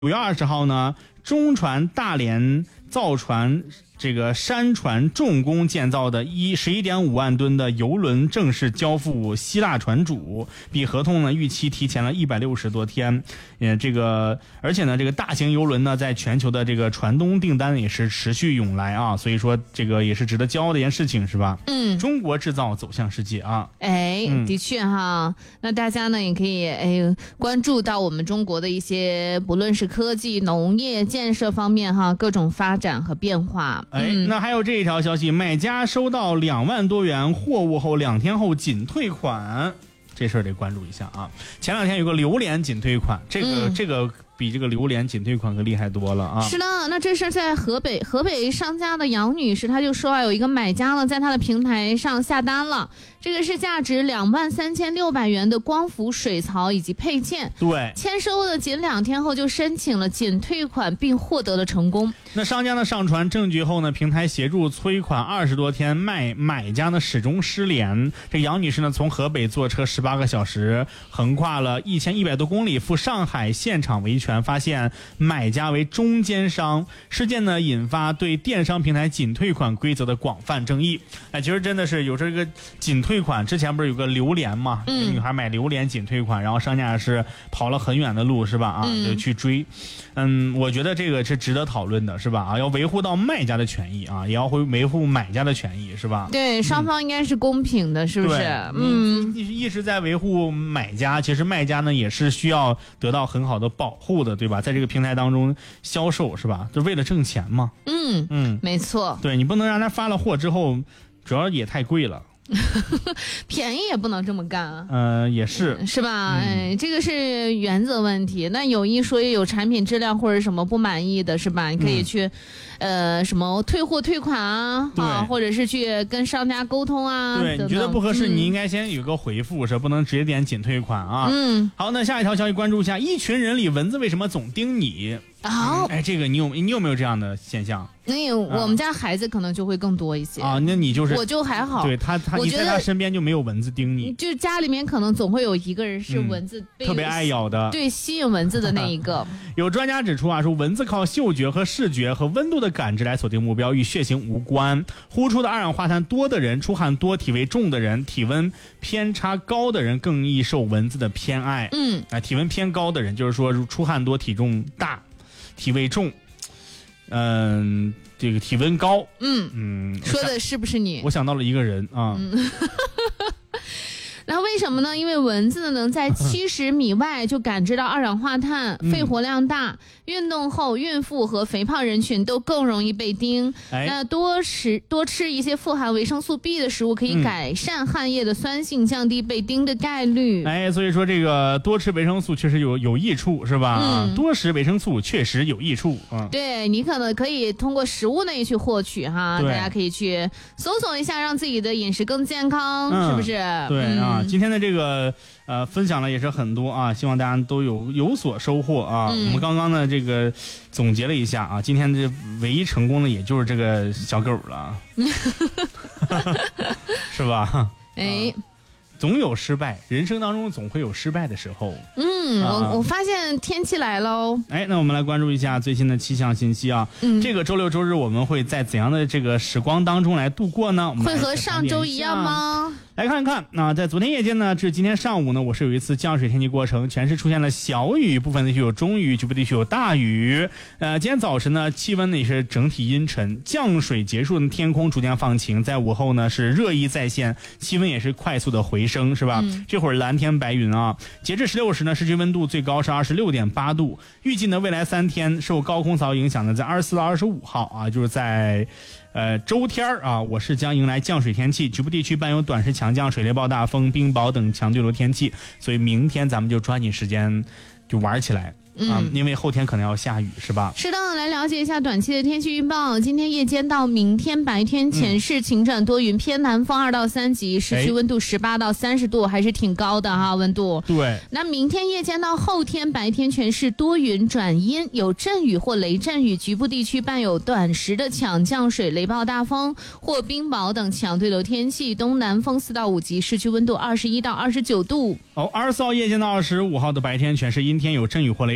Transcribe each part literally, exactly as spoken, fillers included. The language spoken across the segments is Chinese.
五月二十号呢，中船大连造船这个山船重工建造的一十一点五万吨的邮轮正式交付希腊船主，比合同呢预期提前了一百六十多天。呃，这个而且呢，这个大型邮轮呢，在全球的这个船东订单也是持续涌来啊，所以说这个也是值得骄傲的一件事情，是吧？ 嗯， 中国制造走向世界啊。 哎， 嗯、 的确哈，那大家呢也可以哎关注到我们中国的一些，不论是科技、农业、建设方面哈，各种发展和变化。 哎， 嗯、 那还有这一条消息，买家收到两万多元货物后，两天后仅退款，这事儿得关注一下啊。前两天有个榴莲仅退款，这个、嗯、这个比这个榴莲仅退款可厉害多了啊。 是的，那这是在河北河北商家的杨女士，她就说啊，有一个买家呢在她的平台上下单了，这个是价值两万三千六百元的光伏水槽以及配件， 对， 签收的仅两天后就申请了仅退款，并获得了成功。 那商家呢上传证据后呢，平台协助催款二十多天，卖买家呢始终失联。这杨女士呢从河北坐车十八个小时，横跨了一千一百多公里赴上海现场维权，发现买家为中间商。事件呢引发对电商平台仅退款规则的广泛争议。哎，其实真的是有这个仅退款，之前不是有个榴莲嘛，嗯、女孩买榴莲仅退款，然后商家是跑了很远的路，是吧？啊，嗯、就去追。嗯，我觉得这个是值得讨论的，是吧？啊，要维护到卖家的权益啊，也要维护买家的权益，是吧？ 对，双方应该是公平的，嗯、是不是？ 嗯，一直在维护买家，其实卖家呢也是需要得到很好的保护的，对吧？在这个平台当中销售，是吧？就为了挣钱嘛。 嗯嗯，没错。 对，你不能让他发了货之后，主要也太贵了。 便宜也不能这么干啊。 呃，也是， 是吧？ 嗯、 哎，这个是原则问题。那有一说一，有产品质量或者什么不满意的，是吧？你可以去，嗯、呃，什么退货退款啊，啊，或者是去跟商家沟通啊。 对，你觉得不合适，嗯、你应该先有个回复，是不能直接点仅退款啊。嗯。好，那下一条消息关注一下，一群人里蚊子为什么总叮你？ 好、 哦，哎，这个你有你有没有这样的现象？ 那有，我们家孩子可能就会更多一些啊。那你就是， 我就还好。 对他，他你在他身边就没有蚊子叮你， 就家里面可能总会有一个人是蚊子被、 嗯、特别爱咬的， 对，吸引蚊子的那一个。 有专家指出啊，说蚊子靠嗅觉和视觉和温度的感知来锁定目标，与血型无关。呼出的二氧化碳多的人，出汗多、体味重的人，体温偏差高的人更易受蚊子的偏爱。嗯，啊，体温偏高的人，就是说出汗多、体重大。体味重，嗯、呃，这个体温高， 嗯嗯，说的是不是你？ 我想到了一个人啊。嗯那为什么呢？因为蚊子能在七十米外就感知到二氧化碳， 嗯、 肺活量大，运动后孕妇和肥胖人群都更容易被叮。哎、那多食多吃一些富含维生素 B 的食物，可以改善汗液的酸性，降低被叮的概率。 哎，所以说这个多吃维生素确实有有益处，是吧？嗯、多食维生素确实有益处啊。 对，你可能可以通过食物内去获取哈，大家可以去搜索一下，让自己的饮食更健康，嗯、是不是？ 对啊。嗯今天的这个呃分享了也是很多啊，希望大家都有有所收获啊。嗯、我们刚刚呢这个总结了一下啊，今天这唯一成功的也就是这个小狗了，是吧？哎。啊总有失败，人生当中总会有失败的时候。 嗯，啊、我我发现天气来喽。 哎，那我们来关注一下最新的气象信息啊。嗯，这个周六周日我们会在怎样的这个时光当中来度过呢？我们会和上周一样吗？ 来看看，那、啊、在昨天夜间呢，至今天上午呢，我是有一次降水天气过程，全市出现了小雨，部分地区有中雨，局部地区有大雨。呃，今天早晨呢，气温呢也是整体阴沉，降水结束，天空逐渐放晴，在午后呢是热意再现，气温也是快速的回升，是吧？嗯、这会儿蓝天白云啊。截至十六时呢，市区温度最高是二十六点八度。预计呢，未来三天受高空槽影响呢，在二十四到二十五号啊，就是在。呃，周天啊，我是将迎来降水天气，局部地区伴有短时强降、水雷暴大风、冰雹等强对流天气，所以明天咱们就抓紧时间就玩起来。啊、嗯，因为后天可能要下雨，是吧？ 是的，来了解一下短期的天气预报。今天夜间到明天白天，全市晴转多云，偏南风二到三级，市区温度十八到三十度，还是挺高的哈，温度。 对。 那明天夜间到后天白天，全市多云转阴，有阵雨或雷阵雨，局部地区伴有短时的强降水、雷暴大风或冰雹等强对流天气，东南风四到五级，市区温度二十一到二十九度。 哦，二十四号夜间到二十五号的白天，全市阴天，有阵雨或雷阵雨。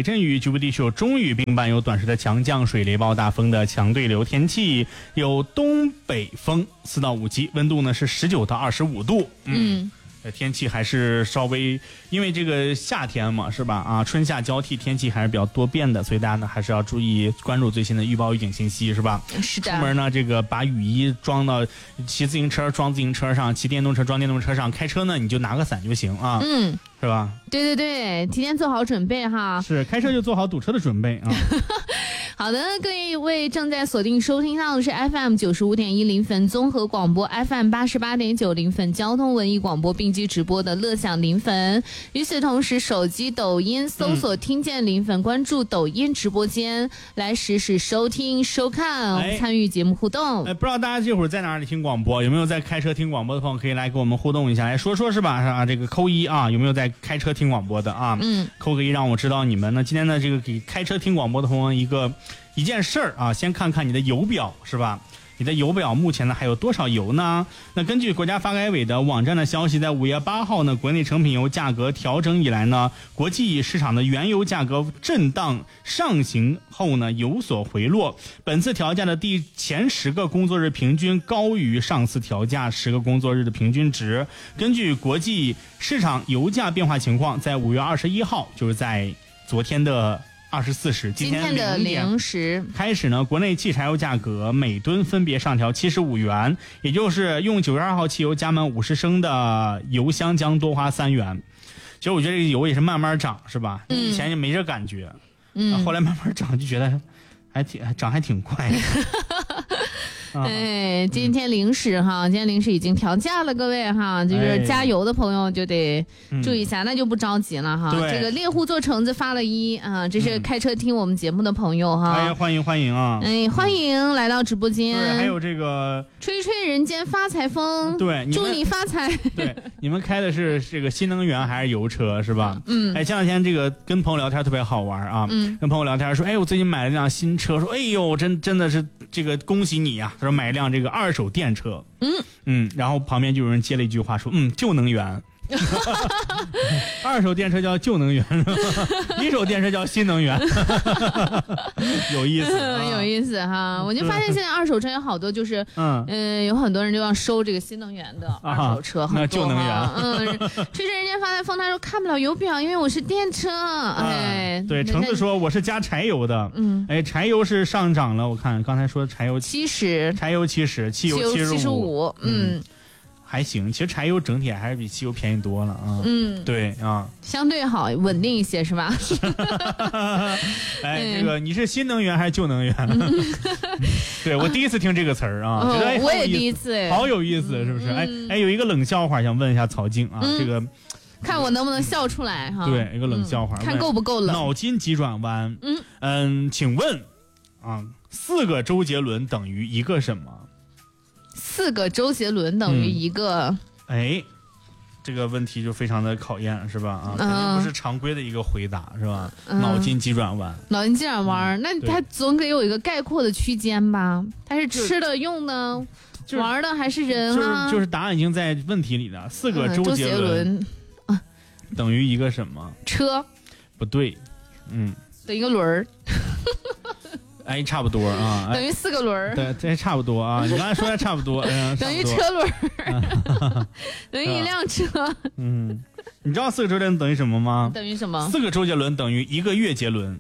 阵雨，局部地区有中雨，并伴有短时的强降水、雷暴大风的强对流天气，有东北风四到五级，温度呢是十九到二十五度。嗯。嗯，天气还是稍微，因为这个夏天嘛，是吧？啊，春夏交替，天气还是比较多变的，所以大家呢还是要注意关注最新的预报预警信息，是吧？ 是的。 出门呢，这个把雨衣装到骑自行车装自行车上，骑电动车装电动车上，开车呢你就拿个伞就行啊。嗯。是吧？ 对对对，提前做好准备哈。 是，开车就做好堵车的准备啊。 好的，各位正在锁定收听到的是 F M 九十五点一临汾综合广播 ，F M 八十八点九临汾交通文艺广播并机直播的乐享临汾。与此同时，手机抖音搜索“听见临汾”，关注抖音直播间，来实时收听收看，哎、参与节目互动。 哎，不知道大家这会儿在哪里听广播？有没有在开车听广播的朋友可以来跟我们互动一下，来说说是吧？是啊，这个扣一啊，有没有在开车听广播的啊？嗯，扣个一让我知道你们。那今天呢，这个给开车听广播的朋友一个。一件事儿啊，先看看你的油表是吧？你的油表目前呢还有多少油呢？那根据国家发改委的网站的消息，在五月八号呢，国内成品油价格调整以来呢，国际市场的原油价格震荡上行后呢有所回落。本次调价的第前十个工作日平均高于上次调价十个工作日的平均值。根据国际市场油价变化情况，在五月二十一号，就是在昨天的。二十四时，今天的零时开始呢，国内汽柴油价格每吨分别上调七十五元，也就是用九十二号汽油加满五十升的油箱将多花三元。其实我觉得这个油也是慢慢涨，是吧？嗯、以前就没这感觉，嗯、啊，后来慢慢涨就觉得还挺涨还挺快的。 哎，今天零时哈，今天零时已经调价了，各位哈，就是加油的朋友就得注意一下，哎、那就不着急了哈。这个猎户座橙子发了一啊，这是开车听我们节目的朋友哈。 哎，欢迎欢迎啊！ 哎，欢迎来到直播间。 对，还有这个吹吹人间发财风， 对， 祝你发财。 对，你们开的是这个新能源还是油车是吧？嗯。哎，前两天这个跟朋友聊天特别好玩啊，嗯，跟朋友聊天说，哎，我最近买了一辆新车，说，哎呦，真真的是这个恭喜你呀、啊。说买一辆这个二手电车，嗯嗯，然后旁边就有人接了一句话说，嗯，旧能源，二手电车叫旧能源，一手电车叫新能源，有意思、啊， 有意思哈！我就发现现在二手车有好多就是，嗯嗯、呃，有很多人就要收这个新能源的二手车，啊、 那旧能源， 嗯，吹吹人家发财风，他说看不了油表，因为我是电车，哎， 对，橙子说我是加柴油的，嗯，哎，柴油是上涨了，我看刚才说柴油七十， 柴油七十，汽油七十五， 嗯。 还行，其实柴油整体还是比汽油便宜多了啊。嗯，对啊， 相对好，稳定一些是吧？ 哎，这个你是新能源还是旧能源？对我第一次听这个词儿啊， 哦、 觉得哎， 我也第一次，哎， 好有意思，是不是？哎哎，有一个冷笑话想问一下曹静啊， 嗯、 这个看我能不能笑出来哈？ 对，一个冷笑话， 嗯、看够不够冷？ 脑筋急转弯，嗯嗯，请问啊，四个周杰伦等于一个什么？ 四个周杰伦等于一个、 嗯，哎，这个问题就非常的考验，是吧？啊，肯定不是常规的一个回答，是吧？嗯、脑筋急转弯， 脑筋急转弯，嗯、那它总得有一个概括的区间吧？它是吃的、用的、就是、玩的，还是人啊？ 就是就是答案已经在问题里了。四个周杰伦啊，等于一个什么？ 车？ 不对，嗯， 等于一个轮儿。 哎，差不多啊， 等于四个轮儿。 对，这差不多啊。你刚才说的差不多，嗯、 等于车轮儿，等于一辆车。 嗯，你知道四个周杰伦等于什么吗？ 等于什么？ 四个周杰伦等于一个月杰伦。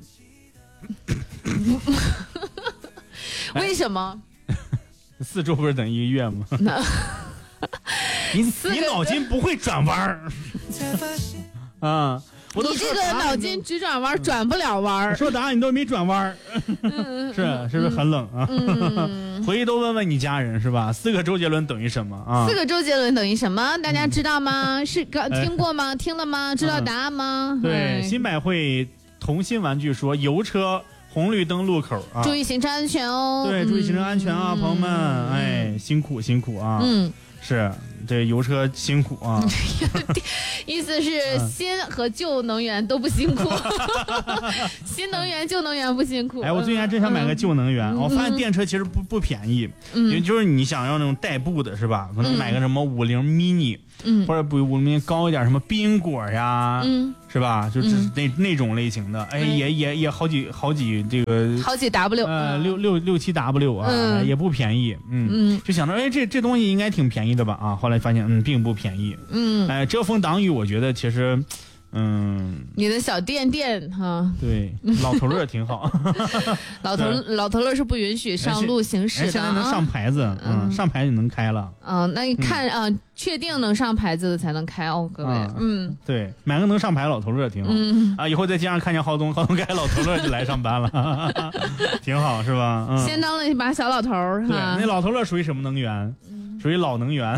为什么？ 四周不是等于一个月吗？你你脑筋不会转弯儿啊。 你这个脑筋急转弯转不了弯儿， 说答案你都没转弯儿，是是不是很冷啊？嗯、回去都问问你家人是吧？四个周杰伦等于什么啊？ 四个周杰伦等于什么？大家知道吗？嗯、是刚听过吗？听了吗？知道答案吗？ 嗯、对，新百惠同心玩具说油车红绿灯路口啊， 注意行车安全哦。 对，注意行车安全啊，嗯、朋友们，哎，辛苦辛苦啊。嗯。是，这油车辛苦啊！ 意思是新和旧能源都不辛苦，新能源、旧能源不辛苦。 哎，我最近还真想买个旧能源，嗯、我发现电车其实不不便宜，嗯，也就是你想要那种代步的是吧？可能买个什么五菱 mini，嗯，或者比五菱高一点，什么冰果呀，嗯， 是吧？就是嗯那、那种类型的，哎， 嗯也也也好几好几这个好几 W， 呃， 嗯六六六七 W 啊， 嗯也不便宜，嗯嗯就想着，哎，这这东西应该挺便宜的吧？啊，后来发现，嗯，并不便宜。 嗯， 哎，遮风挡雨，我觉得其实，嗯， 你的小店店哈， 对，老头乐挺好。 老头老头乐是不允许上路行驶哎， 的现在能啊。 上牌子，嗯， 嗯上牌就能开了。 嗯，那你看啊，确定能上牌子的才能开哦，各位啊。 嗯对，买个能上牌的老头乐挺好。 嗯， 啊，以后在街上看见浩东，浩东开老头乐就来上班了，挺好，是吧？嗯， 先当了一把小老头儿对， 哈那。老头乐属于什么能源？属于老能源。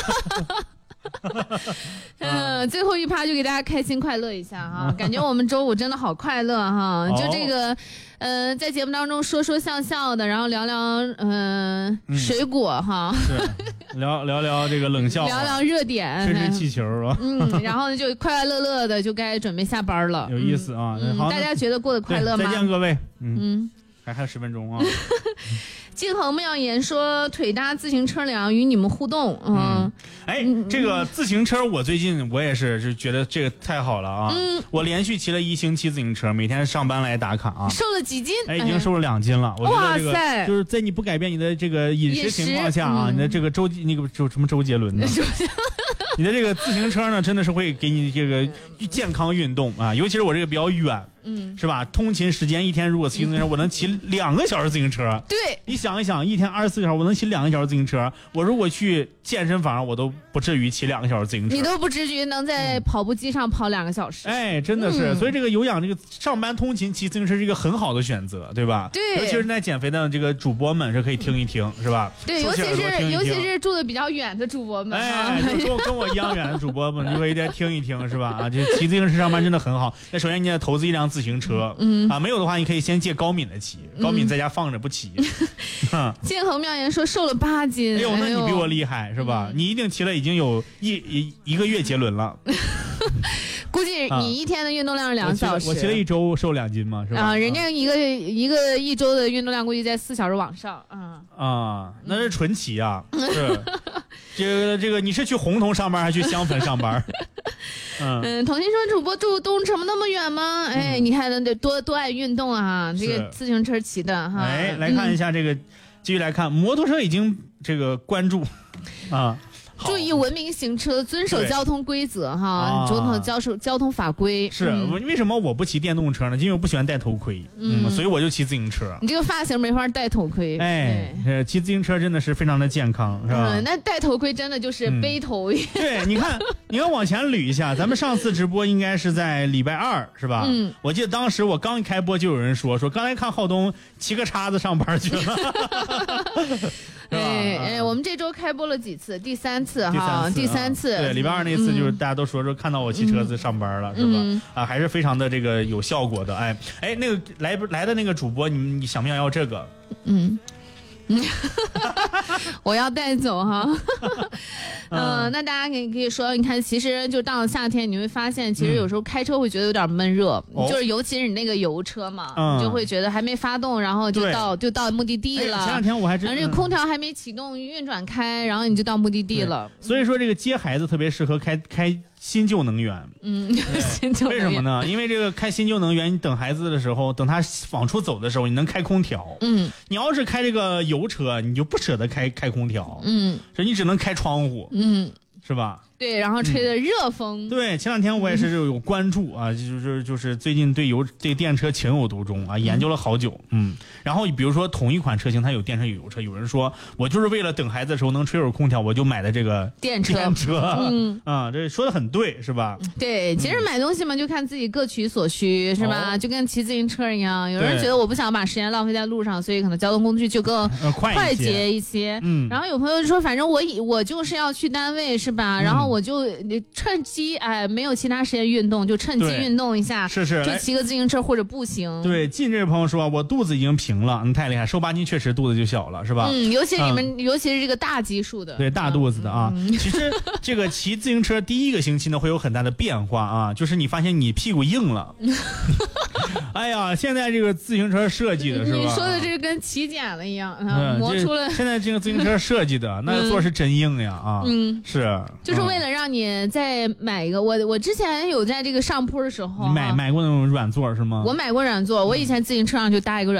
嗯，最后一趴就给大家开心快乐一下哈，感觉我们周五真的好快乐哈， 哦就这个，呃，在节目当中说说笑笑的，然后聊聊嗯、呃嗯水果哈， 是聊聊聊这个冷笑话， 聊聊热点， 吹吹气球啊， 嗯，然后就快快乐乐的就该准备下班了， 有意思啊。 嗯， 好， 大家觉得过得快乐吗？ 对再见各位，嗯， 嗯。 还还有十分钟啊。 金恒妙言说腿搭自行车辆与你们互动，嗯。 嗯哎，这个自行车，我最近我也是就觉得这个太好了啊！ 嗯， 我连续骑了一星期自行车，每天上班来打卡啊。 瘦了几斤？ 哎，已经瘦了两斤了。我觉得这哇塞个就是在你不改变你的这个饮食情况下啊， 饮食嗯你的这个周那个周什么周杰伦呢？你的这个自行车呢，真的是会给你这个健康运动啊，尤其是我这个比较远， 嗯， 是吧？通勤时间一天如果骑自行车，我能骑两个小时自行车。 对， 你想一想，一天二十四小时，我能骑两个小时自行车。我如果去健身房，我都不至于骑两个小时自行车。 你都不至于能在跑步机上跑两个小时。 哎，真的是， 嗯所以这个有氧这个上班通勤骑自行车是一个很好的选择，对吧？ 对尤其是在减肥的这个主播们是可以听一听，是吧？ 对，尤其竖起耳朵听一听是尤其是住的比较远的主播们啊哎，就跟我跟我一样远的主播们，就可以再听一听，是吧？啊，这骑自行车上班真的很好。那首先你得投资一辆自行车， 嗯啊，没有的话你可以先借高敏的骑，高敏在家放着不骑。嗯建恒妙言说瘦了八斤， 哎呦，那你比我厉害是吧？你一定骑了已经有一一一个月杰伦了。 估计你一天的运动量是两小时。 我骑了一周瘦两斤嘛，是吧？ 啊，人家一个一个一周的运动量估计在四小时往上。嗯啊，那是纯骑啊，是。这个这个，你是去红桐上班还是去香汾上班？嗯嗯，童心说主播住东城那么远吗？哎，你看得多多爱运动啊，这个自行车骑的哈。 哎，来看一下这个，继续来看，摩托车已经这个关注啊。 注意文明行车，遵守交通规则哈， 啊遵守交守交通法规。 是， 嗯我为什么我不骑电动车呢？因为我不喜欢戴头盔，嗯，所以我就骑自行车。 你这个发型没法戴头盔。 哎，呃骑自行车真的是非常的健康，是吧？ 嗯，那戴头盔真的就是背头。 对，你看，你要往前捋一下，咱们上次直播应该是在礼拜二，是吧？ 嗯， 我记得当时我刚一开播就有人说说，刚才看浩东骑个叉子上班去了。 哎哎，我们这周开播了几次？第三次哈，第三三次。 对，礼拜二那次就是大家都说说看到我骑车子上班了，是吧？啊，还是非常的这个有效果的。哎哎，那个来来的那个主播，你你想不想要这个？ 嗯。我要带走哈，嗯、呃，那大家可以可以说，你看，其实就到了夏天，你会发现，其实有时候开车会觉得有点闷热，嗯、就是尤其是你那个油车嘛，嗯、你就会觉得还没发动，然后就到就到目的地了。 哎、前两天我还真， 然后这个空调还没启动，运转开，然后你就到目的地了。 所以说，这个接孩子特别适合开开。新旧能源， 嗯，新旧能源为什么呢？因为这个开新旧能源，你等孩子的时候，等他往出走的时候，你能开空调。 嗯， 你要是开这个油车，你就不舍得开开空调。 嗯， 所以你只能开窗户。 嗯， 是吧？ 对，然后吹的热风、 嗯。对，前两天我也是有关注啊，就是就是最近对油对电车情有独钟啊，研究了好久。嗯，然后比如说同一款车型，它有电车有油车，有人说我就是为了等孩子的时候能吹会儿空调，我就买的这个电车。 电车， 嗯啊，这说的很对，是吧？ 对，其实买东西嘛，就看自己各取所需，是吧？哦、就跟骑自行车一样，有人觉得我不想把时间浪费在路上，所以可能交通工具就更快捷一些。嗯，然后有朋友就说，反正我我就是要去单位，是吧？嗯、然后我就趁机哎，没有其他时间运动，就趁机运动一下， 是是， 就骑个自行车或者步行。 对，近这位朋友说，我肚子已经平了，你太厉害，瘦八斤确实肚子就小了，是吧？ 嗯，尤其你们，嗯、尤其是这个大基数的， 对大肚子的啊。嗯、其实这个骑自行车第一个星期呢，会有很大的变化啊，就是你发现你屁股硬了。哎呀，现在这个自行车设计的是吧？ 你说的这个跟起茧了一样，嗯、磨出了。 现在这个自行车设计的，那做是真硬呀啊！ 嗯， 是， 就是为了让你再买一个，我我之前有在这个上坡的时候、啊， 你买买过那种软座是吗？ 我买过软座，我以前自行车上就搭一个软。